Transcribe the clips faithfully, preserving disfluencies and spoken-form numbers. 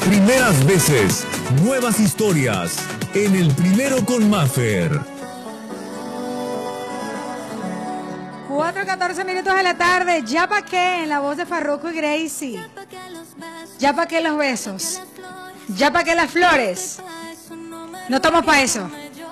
Primeras veces, nuevas historias, en El Primero con Maffer. cuatro catorce minutos de la tarde, ya pa' qué, en la voz de Farruko y Gracie. Ya pa' qué los besos, ya pa' qué las flores. No estamos pa' eso.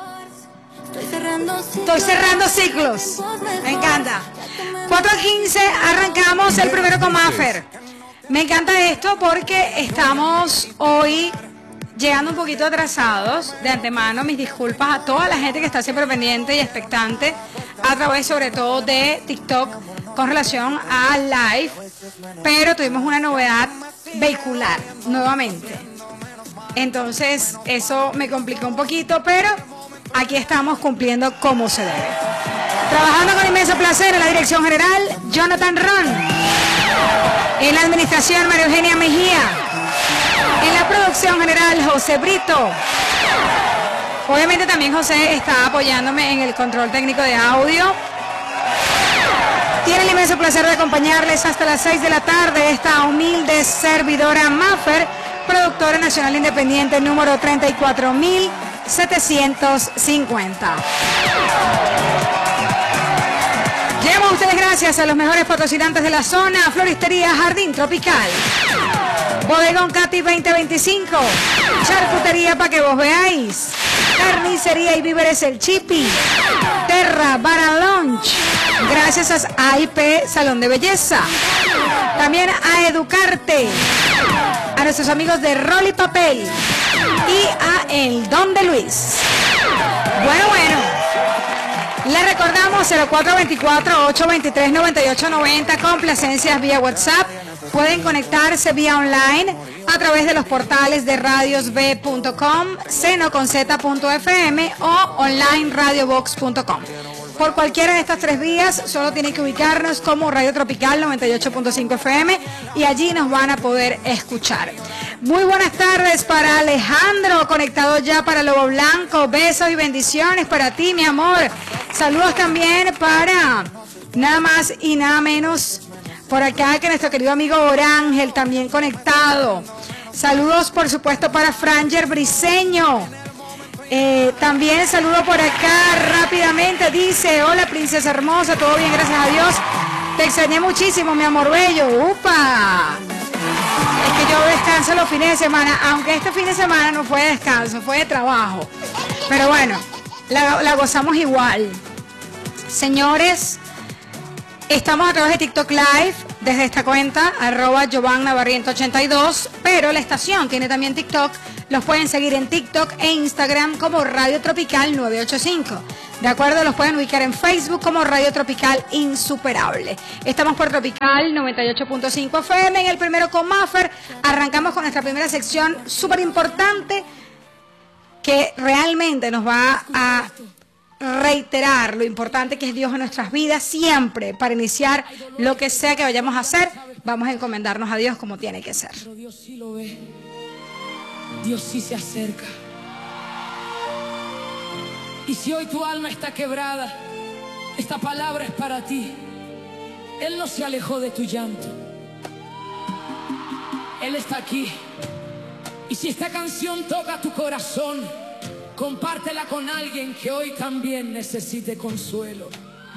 Estoy cerrando ciclos. Me encanta. cuatro quince, arrancamos El Primero con Maffer. Me encanta esto porque estamos hoy llegando un poquito atrasados. De antemano, mis disculpas a toda la gente que está siempre pendiente y expectante a través sobre todo de TikTok con relación a live, pero tuvimos una novedad vehicular nuevamente. Entonces eso me complicó un poquito, pero aquí estamos cumpliendo como se debe. Trabajando con inmenso placer en la dirección general, Jonathan Ron. En la administración, María Eugenia Mejía. En la producción general, José Brito. Obviamente también José está apoyándome en el control técnico de audio. Tiene el inmenso placer de acompañarles hasta las seis de la tarde esta humilde servidora Maffer, productora nacional independiente número treinta y cuatro mil setecientos cincuenta. Llegamos a ustedes gracias a los mejores patrocinantes de la zona: Floristería Jardín Tropical, Bodegón Cati veinte veinticinco, Charcutería para que vos veáis, Carnicería y Víveres El Chipi, Terra Bar Lounge, gracias a A I P Salón de Belleza, también a Educarte, a nuestros amigos de Rol y Papel y a El Don de Luis. Bueno, bueno, les recordamos cero cuatro veinticuatro, ochocientos veintitrés, noventa y ocho noventa, complacencias vía WhatsApp. Pueden conectarse vía online a través de los portales de radios b punto com, seno con z punto f m o online radiobox punto com. Por cualquiera de estas tres vías, solo tienen que ubicarnos como Radio Tropical noventa y ocho punto cinco F M y allí nos van a poder escuchar. Muy buenas tardes para Alejandro, conectado ya para Lobo Blanco. Besos y bendiciones para ti, mi amor. Saludos también para nada más y nada menos por acá que nuestro querido amigo Orángel, también conectado. Saludos, por supuesto, para Franger Briseño. Eh, también saludo por acá rápidamente, dice: hola princesa hermosa, todo bien, gracias a Dios. Te extrañé muchísimo, mi amor bello. ¡Upa! Es que yo descanso los fines de semana, aunque este fin de semana no fue de descanso, fue de trabajo. Pero bueno, la, la gozamos igual. Señores, estamos a través de TikTok Live, desde esta cuenta, arroba Giovanna Barriento ochenta y dos, pero la estación tiene también TikTok. Los pueden seguir en TikTok e Instagram como Radio Tropical nueve ocho cinco. De acuerdo, los pueden ubicar en Facebook como Radio Tropical Insuperable. Estamos por Tropical noventa y ocho punto cinco F M en El Primero con Maffer. Arrancamos con nuestra primera sección súper importante que realmente nos va a reiterar lo importante que es Dios en nuestras vidas. Siempre, para iniciar lo que sea que vayamos a hacer, vamos a encomendarnos a Dios como tiene que ser. Pero Dios sí lo ve. Dios sí se acerca. Y si hoy tu alma está quebrada, esta palabra es para ti. Él no se alejó de tu llanto. Él está aquí. Y si esta canción toca tu corazón, compártela con alguien que hoy también necesite consuelo.